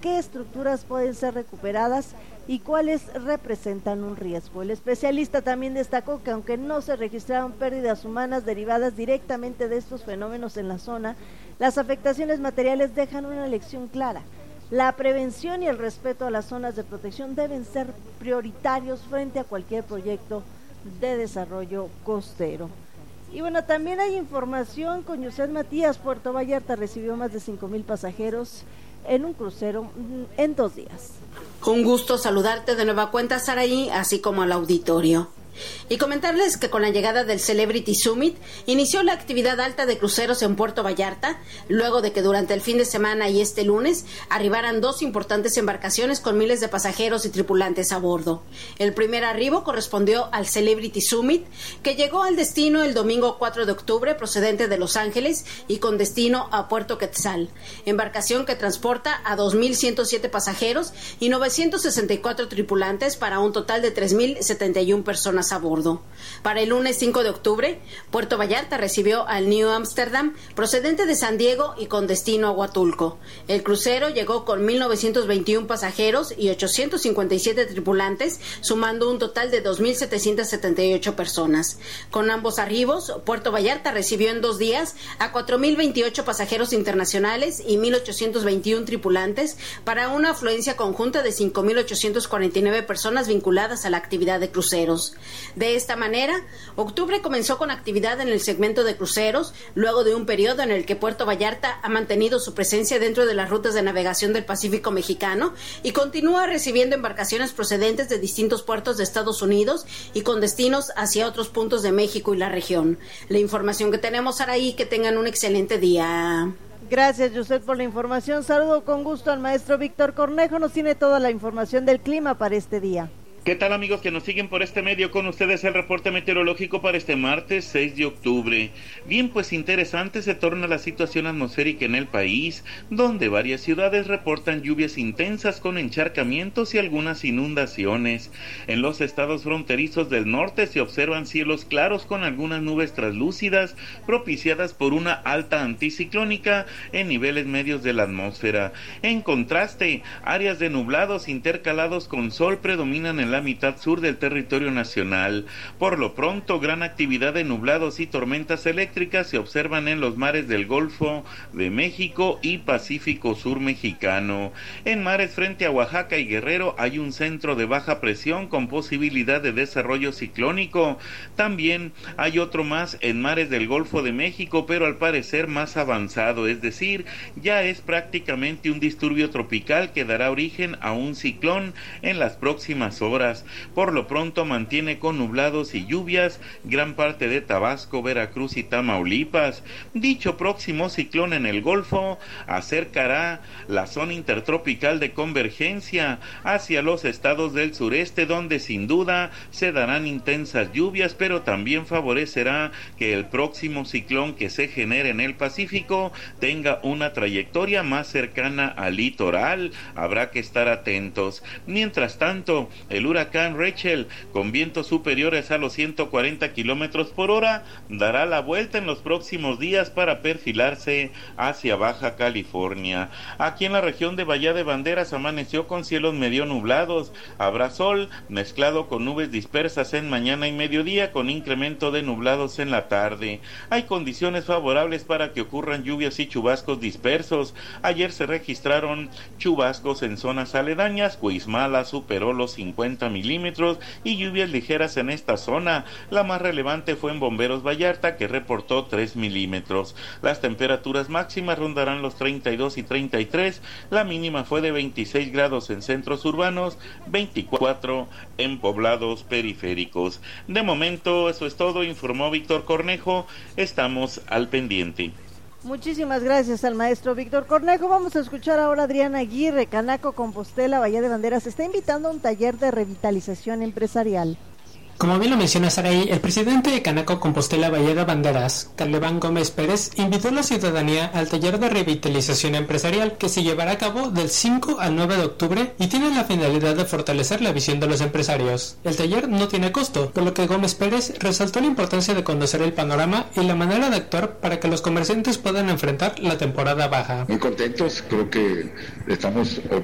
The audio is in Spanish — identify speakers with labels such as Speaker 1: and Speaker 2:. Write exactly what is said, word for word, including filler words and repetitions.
Speaker 1: qué estructuras pueden ser recuperadas y cuáles representan un riesgo. El especialista también destacó que aunque no se registraron pérdidas humanas derivadas directamente de estos fenómenos en la zona, las afectaciones materiales dejan una lección clara. La prevención y el respeto a las zonas de protección deben ser prioritarios frente a cualquier proyecto de desarrollo costero. Y bueno, también hay información con Yuset Matías. Puerto Vallarta recibió más de cinco mil pasajeros en un crucero en dos días.
Speaker 2: Un gusto saludarte de nueva cuenta, Saraí, así como al auditorio. Y comentarles que con la llegada del Celebrity Summit inició la actividad alta de cruceros en Puerto Vallarta, luego de que durante el fin de semana y este lunes arribaran dos importantes embarcaciones con miles de pasajeros y tripulantes a bordo. El primer arribo correspondió al Celebrity Summit, que llegó al destino el domingo cuatro de octubre procedente de Los Ángeles y con destino a Puerto Quetzal, embarcación que transporta a dos mil ciento siete pasajeros y novecientos sesenta y cuatro tripulantes para un total de tres mil setenta y una personas a bordo. Para el lunes cinco de octubre, Puerto Vallarta recibió al New Amsterdam procedente de San Diego y con destino a Huatulco. El crucero llegó con mil novecientos veintiuno pasajeros y ochocientos cincuenta y siete tripulantes, sumando un total de dos mil setecientos setenta y ocho personas. Con ambos arribos, Puerto Vallarta recibió en dos días a cuatro mil veintiocho pasajeros internacionales y mil ochocientos veintiuno tripulantes para una afluencia conjunta de cinco mil ochocientos cuarenta y nueve personas vinculadas a la actividad de cruceros. De esta manera, octubre comenzó con actividad en el segmento de cruceros, luego de un periodo en el que Puerto Vallarta ha mantenido su presencia dentro de las rutas de navegación del Pacífico mexicano y continúa recibiendo embarcaciones procedentes de distintos puertos de Estados Unidos y con destinos hacia otros puntos de México y la región. La información que tenemos, Araí, que tengan un excelente día.
Speaker 1: Gracias, Yuset, por la información. Saludo con gusto al maestro Víctor Cornejo. Nos tiene toda la información del clima para este día.
Speaker 3: ¿Qué tal, amigos que nos siguen por este medio? Con ustedes el reporte meteorológico para este martes seis de octubre. Bien, pues interesante se torna la situación atmosférica en el país, donde varias ciudades reportan lluvias intensas con encharcamientos y algunas inundaciones. En los estados fronterizos del norte se observan cielos claros con algunas nubes translúcidas propiciadas por una alta anticiclónica en niveles medios de la atmósfera. En contraste, áreas de nublados intercalados con sol predominan en la mitad sur del territorio nacional. Por lo pronto, gran actividad de nublados y tormentas eléctricas se observan en los mares del Golfo de México y Pacífico Sur mexicano. En mares frente a Oaxaca y Guerrero hay un centro de baja presión con posibilidad de desarrollo ciclónico. También hay otro más en mares del Golfo de México, pero al parecer más avanzado, es decir, ya es prácticamente un disturbio tropical que dará origen a un ciclón en las próximas horas. Por lo pronto mantiene con nublados y lluvias gran parte de Tabasco, Veracruz y Tamaulipas. Dicho próximo ciclón en el Golfo acercará la zona intertropical de convergencia hacia los estados del sureste, donde sin duda se darán intensas lluvias, pero también favorecerá que el próximo ciclón que se genere en el Pacífico tenga una trayectoria más cercana al litoral. Habrá que estar atentos. Mientras tanto, el huracán Rachel, con vientos superiores a los ciento cuarenta kilómetros por hora, dará la vuelta en los próximos días para perfilarse hacia Baja California. Aquí en la región de Bahía de Banderas amaneció con cielos medio nublados. Habrá sol mezclado con nubes dispersas en mañana y mediodía, con incremento de nublados en la tarde. Hay condiciones favorables para que ocurran lluvias y chubascos dispersos. Ayer se registraron chubascos en zonas aledañas. Cuizmala superó los cincuenta milímetros y lluvias ligeras en esta zona. La más relevante fue en Bomberos Vallarta, que reportó tres milímetros. Las temperaturas máximas rondarán los treinta y dos y treinta y tres. La mínima fue de veintiséis grados en centros urbanos, veinticuatro en poblados periféricos. De momento, eso es todo, informó Víctor Cornejo. Estamos al pendiente.
Speaker 1: Muchísimas gracias al maestro Víctor Cornejo. Vamos a escuchar ahora a Adriana Aguirre. Canaco Compostela, Bahía de Banderas, está invitando a un taller de revitalización empresarial.
Speaker 4: Como bien lo menciona Saraí, el presidente de Canaco Compostela Bahía de Banderas, Carleván Gómez Pérez, invitó a la ciudadanía al taller de revitalización empresarial que se llevará a cabo del cinco al nueve de octubre y tiene la finalidad de fortalecer la visión de los empresarios. El taller no tiene costo, por lo que Gómez Pérez resaltó la importancia de conocer el panorama y la manera de actuar para que los comerciantes puedan enfrentar la temporada baja.
Speaker 5: Muy contentos, creo que estamos